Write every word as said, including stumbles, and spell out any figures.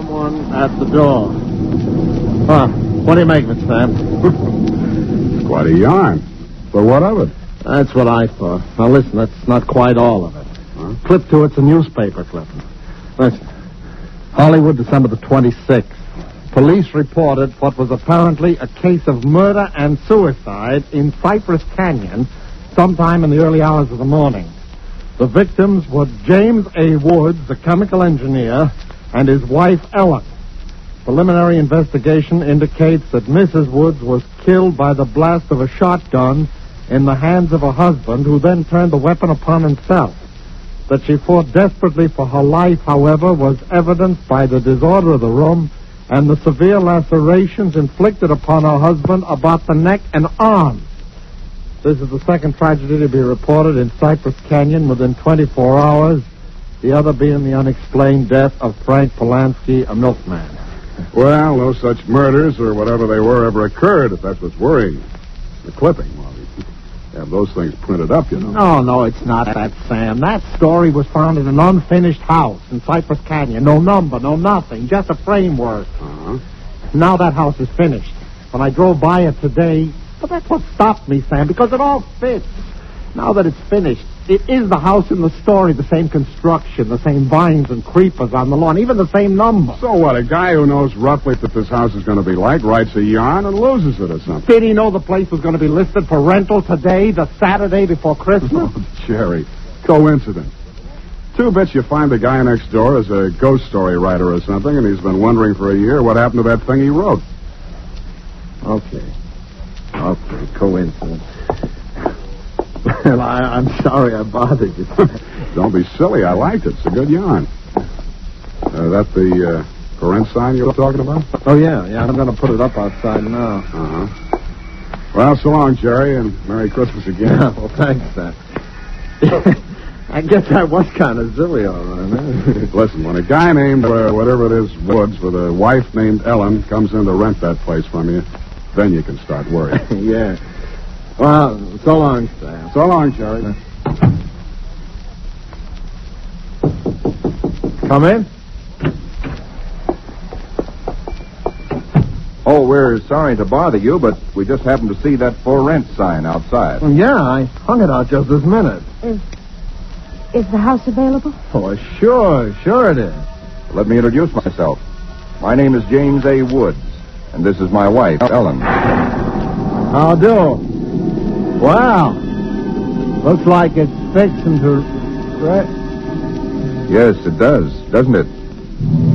Someone at the door. Huh. What do you make of it, Sam? It's quite a yarn. But what of it? That's what I thought. Now, listen, that's not quite all of it. Huh? Clip to it's a newspaper clipping. Listen. Hollywood, December the twenty-sixth. Police reported what was apparently a case of murder and suicide in Cypress Canyon sometime in the early hours of the morning. The victims were James A. Woods, a chemical engineer, and his wife, Ellen. Preliminary investigation indicates that Missus Woods was killed by the blast of a shotgun in the hands of her husband, who then turned the weapon upon himself. That she fought desperately for her life, however, was evidenced by the disorder of the room and the severe lacerations inflicted upon her husband about the neck and arms. This is the second tragedy to be reported in Cypress Canyon within twenty-four hours, the other being the unexplained death of Frank Polanski, a milkman. Well, no such murders or whatever they were ever occurred, if that's what's worrying. The clipping, well, you have those things printed up, you know. No, no, it's not that, Sam. That story was found in an unfinished house in Cypress Canyon. No number, no nothing, just a framework. Uh-huh. Now that house is finished. When I drove by it today, but that's what stopped me, Sam, because it all fits. Now that it's finished, it is the house in the story, the same construction, the same vines and creepers on the lawn, even the same number. So what, a guy who knows roughly what this house is going to be like writes a yarn and loses it or something? Did he know the place was going to be listed for rental today, the Saturday before Christmas? Oh, Jerry, coincidence. Two bits you find the guy next door is a ghost story writer or something, and he's been wondering for a year what happened to that thing he wrote. Okay. Okay, coincidence. Well, I, I'm sorry I bothered you. Don't be silly. I liked it. It's a good yarn. Uh, that the uh, for rent sign you were talking about? Oh, yeah, yeah. I'm going to put it up outside now. Uh-huh. Well, so long, Jerry, and Merry Christmas again. Yeah, well, thanks, Sam. I guess I was kind of silly, all right, man. Listen, when a guy named, uh, whatever it is, Woods, with a wife named Ellen, comes in to rent that place from you, then you can start worrying. Yeah. Well, so long, Sam. So long, Jerry. Come in. Oh, we're sorry to bother you, but we just happened to see that for rent sign outside. Well, yeah, I hung it out just this minute. Is, is the house available? Oh, sure, sure it is. Let me introduce myself. My name is James A. Woods, and this is my wife, Ellen. How do? Wow. Looks like it's fixing to... Right? Yes, it does, doesn't it?